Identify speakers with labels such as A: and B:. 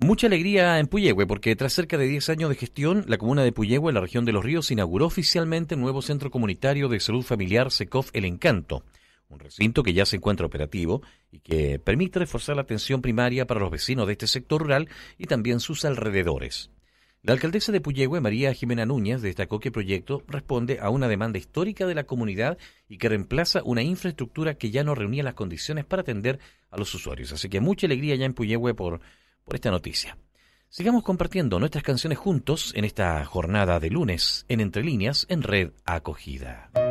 A: Mucha alegría en Puyehue porque tras cerca de 10 años de gestión, la comuna de Puyehue, en la región de Los Ríos, inauguró oficialmente el nuevo Centro Comunitario de Salud Familiar SECOF El Encanto, un recinto que ya se encuentra operativo y que permite reforzar la atención primaria para los vecinos de este sector rural y también sus alrededores. La alcaldesa de Puyehue, María Jimena Núñez, destacó que el proyecto responde a una demanda histórica de la comunidad y que reemplaza una infraestructura que ya no reunía las condiciones para atender a los usuarios. Así que mucha alegría ya en Puyehue por esta noticia. Sigamos compartiendo nuestras canciones juntos en esta jornada de lunes en Entre Líneas en Red Acogida.